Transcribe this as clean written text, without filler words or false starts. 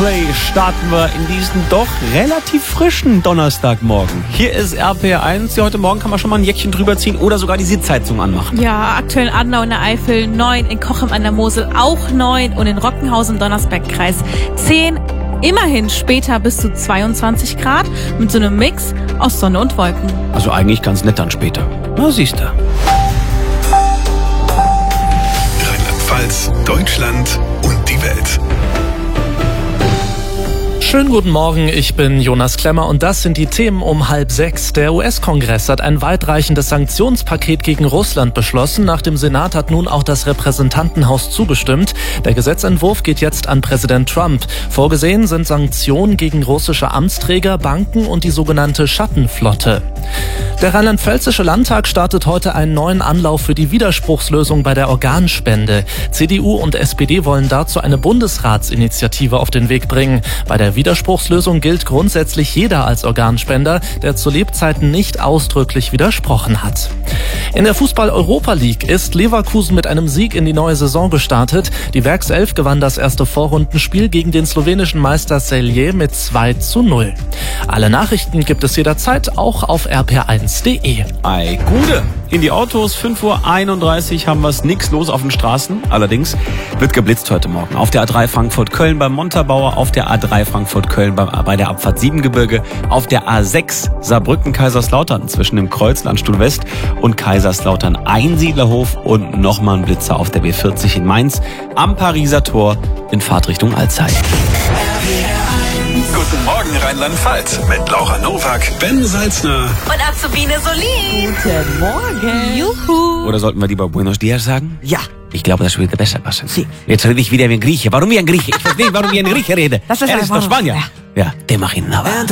Coldplay starten wir in diesen doch relativ frischen Donnerstagmorgen. Hier ist RPR1. Heute Morgen kann man schon mal ein Jäckchen drüber ziehen oder sogar die Sitzheizung anmachen. Ja, aktuell in Adenau in der Eifel 9, in Cochem an der Mosel auch 9 und in Rockenhausen im Donnersbergkreis 10. Immerhin später bis zu 22 Grad mit so einem Mix aus Sonne und Wolken. Also eigentlich ganz nett dann später. Na, siehst du. Rheinland-Pfalz, Deutschland und die Welt. Schönen guten Morgen, ich bin Jonas Klemmer und das sind die Themen um 5:30. Der US-Kongress hat ein weitreichendes Sanktionspaket gegen Russland beschlossen. Nach dem Senat hat nun auch das Repräsentantenhaus zugestimmt. Der Gesetzentwurf geht jetzt an Präsident Trump. Vorgesehen sind Sanktionen gegen russische Amtsträger, Banken und die sogenannte Schattenflotte. Der Rheinland-Pfälzische Landtag startet heute einen neuen Anlauf für die Widerspruchslösung bei der Organspende. CDU und SPD wollen dazu eine Bundesratsinitiative auf den Weg bringen. Bei der Widerspruchslösung gilt grundsätzlich jeder als Organspender, der zu Lebzeiten nicht ausdrücklich widersprochen hat. In der Fußball-Europa League ist Leverkusen mit einem Sieg in die neue Saison gestartet. Die Werkself gewann das erste Vorrundenspiel gegen den slowenischen Meister Celje mit 2:0. Alle Nachrichten gibt es jederzeit auch auf rpr1.de. Ei, Gude. In die Autos, 5:31 Uhr haben wir es, nix los auf den Straßen. Allerdings wird geblitzt heute Morgen. Auf der A3 Frankfurt-Köln beim Montabaur, auf der A3 Frankfurt-Köln bei der Abfahrt Siebengebirge, auf der A6 Saarbrücken-Kaiserslautern zwischen dem Kreuz Landstuhl West und Kaiserslautern Einsiedlerhof und nochmal ein Blitzer auf der B40 in Mainz am Pariser Tor in Fahrtrichtung Alzey. Guten Morgen Rheinland-Pfalz mit Laura Nowak, Ben Salzner Und Azubine Solin. Guten Morgen. Juhu. Oder sollten wir lieber Buenos Dias sagen? Ja. Ich glaube, das würde besser passen. Sie. Jetzt rede ich wieder wie ein Grieche. Warum wie ein Grieche? Ich verstehe nicht, warum ich wie ein Grieche rede. Das ist er ist doch einfach- Spanier. Ja, den mach ich aber.